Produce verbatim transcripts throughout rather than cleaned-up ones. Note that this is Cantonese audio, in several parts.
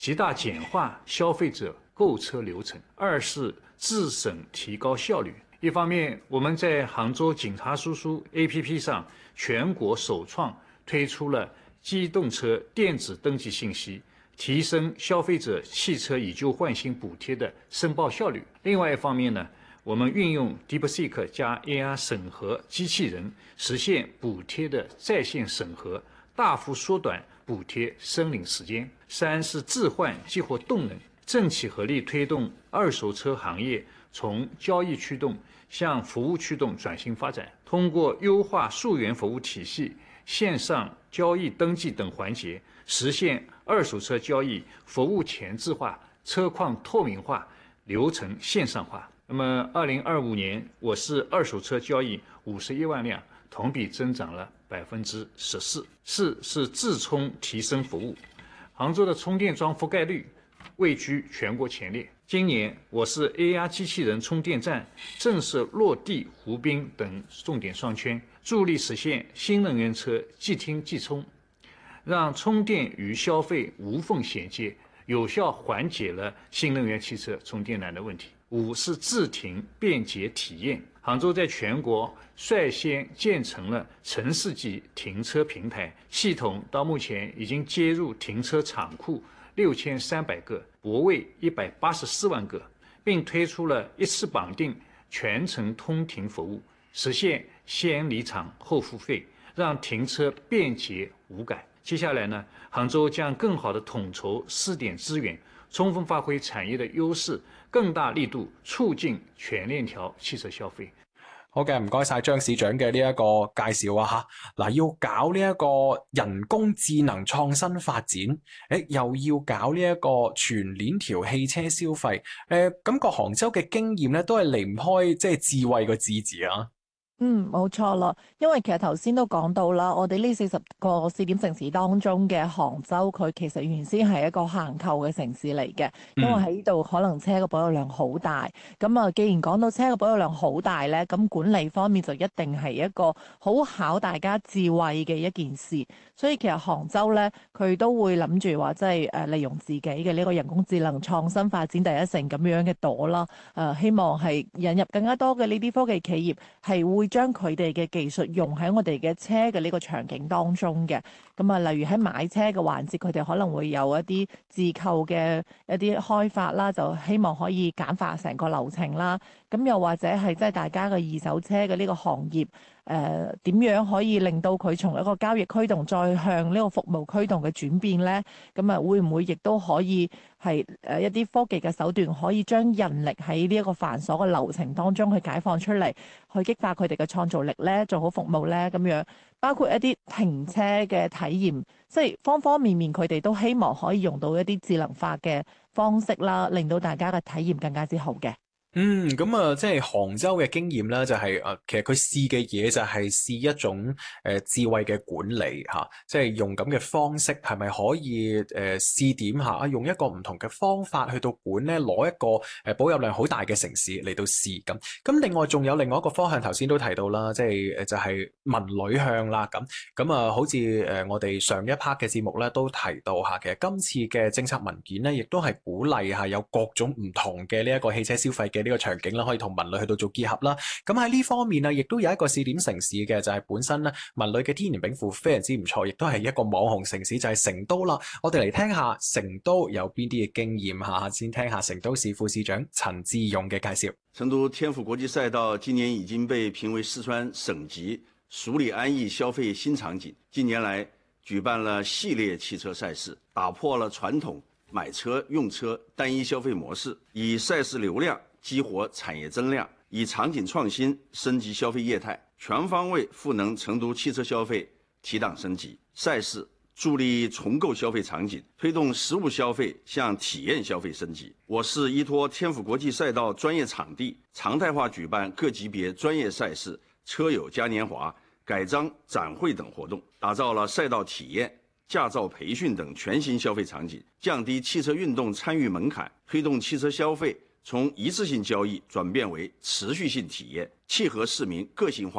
极大简化消费者购车流程；二是自审提高效率。一方面，我们在杭州警察叔叔 A P P 上全国首创推出了机动车电子登记信息，提升消费者汽车以旧换新补贴的申报效率。另外一方面呢，我们运用 DeepSeek 加 A I 审核机器人，实现补贴的在线审核，大幅缩短补贴申领时间。三是置换激活动能，政企合力推动二手车行业从交易驱动向服务驱动转型发展，通过优化溯源服务体系、线上交易登记等环节，实现二手车交易服务前置化、车况透明化、流程线上化。那么，二零二五年我市二手车交易五十一万辆，同比增长了百分之十四。四是自充提升服务，杭州的充电桩覆盖率位居全国前列。今年我市 A R 机器人充电站正式落地湖滨等重点商圈，助力实现新能源车即听即充，让充电与消费无缝衔接，有效缓解了新能源汽车充电难的问题。五是自停便捷体验，杭州在全国率先建成了城市级停车平台，系统到目前已经接入停车场库六千三百个，泊位一百八十四万个，并推出了一次绑定全程通停服务，实现先离场后付费，让停车便捷无感。接下来呢，杭州将更好地统筹试点资源，充分发揮產業嘅優勢，更大力度促進全鏈條汽車消費。 好嘅，唔該晒張市長嘅呢一個介紹啊嚇。嗱，要搞呢一個人工智能創新發展，誒又要搞呢一個全鏈條汽車消費，誒感覺杭州嘅經驗咧都係離唔開即係智慧個智字啊。 嗯，冇錯啦，因為其實頭先都講到啦，我哋呢四十個試點城市當中嘅杭州，佢其實原先係一個限購嘅城市嚟嘅，因為喺呢度可能車嘅保有量好大。咁啊，既然講到車嘅保有量好大咧，咁管理方面就一定係一個好考大家智慧嘅一件事。所以其實杭州咧，佢都會諗住話，即係誒利用自己嘅呢個人工智能創新發展第一城咁樣嘅朵啦。誒、呃，希望係引入更加多嘅呢啲科技企業，係會將佢哋嘅技術用喺我哋嘅車嘅呢個場景當中嘅。咁啊，例如喺買車嘅環節，佢哋可能會有一啲自購嘅一啲開發啦，就希望可以簡化成個流程啦。咁又或者係即係大家嘅二手車嘅呢個行業，誒、呃、點樣可以令到佢從一個交易驅動再向呢個服務驅動嘅轉變咧？咁啊，會唔會亦都可以係誒一啲科技嘅手段，可以將人力喺呢一個繁瑣嘅流程當中去解放出嚟，去激發佢哋嘅創造力咧，做好服務咧？咁樣包括一啲停車嘅體驗，即係方方面面，佢哋都希望可以用到一啲智能化嘅方式啦，令到大家嘅體驗更加之好嘅。 嗯，咁啊，即係杭州嘅經驗咧，就係、是、誒，其實佢試嘅嘢就係試一種誒、呃、智慧嘅管理吓、啊，即係用咁嘅方式，係咪可以誒試、呃、點下啊？用一個唔同嘅方法去到管咧，攞一個誒、呃、保有量好大嘅城市嚟到試咁。咁另外仲有另外一個方向，頭先都提到啦，即係誒就係、是、文旅向啦。咁咁啊，好似誒我哋上一 part 嘅節目咧都提到吓，其實今次嘅政策文件咧，亦都係鼓勵下有各種唔同嘅呢一個汽車消費嘅呢個場景啦，可以同文旅去到做結合啦。咁喺呢方面啊，亦都有一個試點城市嘅，就係、是、本身咧文旅嘅天然稟賦非常之唔錯，亦都係一個網紅城市，就係、是、成都啦。我哋嚟聽下成都有邊啲嘅經驗吓，先聽下成都市副市長陳志勇嘅介紹。 成都天府國際賽道今年已經被評為四川省級蜀里安逸消費新場景。近年來舉辦了系列汽車賽事，打破了傳統買車用車單一消費模式，以賽事流量激活產業增量，以場景創新升級消費業態，全方位賦能成都汽車消費提檔升級。賽事助力重構消費場景，推動實物消費向體驗消費升級。我市依託天府國際賽道專業場地，常態化舉辦各級別專業賽事、車友嘉年華、改裝展會等活動，打造了賽道體驗、駕照培訓等全新消費場景，降低汽車運動參與門檻，推動汽車消費從一次性交易轉變為持續性體驗，契合市民個性化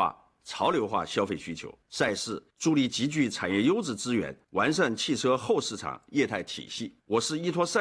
潮流化消费需求。赛事助力集聚产业优质资源，完善汽车后市场业态体系。我是依托赛